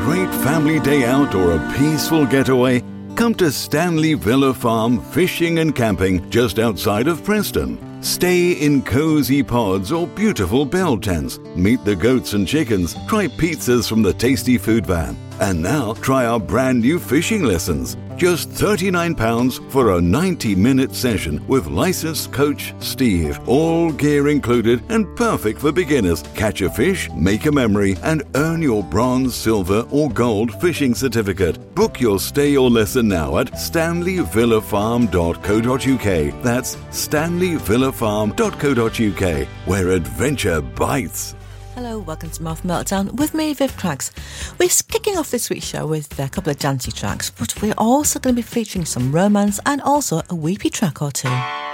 great family day out or a peaceful getaway? Come to Stanley Villa Farm Fishing and Camping just outside of Preston. Stay in cozy pods or beautiful bell tents. Meet the goats and chickens. Try pizzas from the tasty food van. And now try our brand new fishing lessons. Just £39 for a 90-minute session with licensed coach Steve. All gear included and perfect for beginners. Catch a fish, make a memory, and earn your bronze, silver, or gold fishing certificate. Book your stay or lesson now at stanleyvillafarm.co.uk. That's stanleyvillafarm.co.uk, where adventure bites. Hello, welcome to Mouth Meltdown with me, Viv Craggs. We're kicking off this week's show with a couple of dancey tracks, but we're also going to be featuring some romance and also a weepy track or two.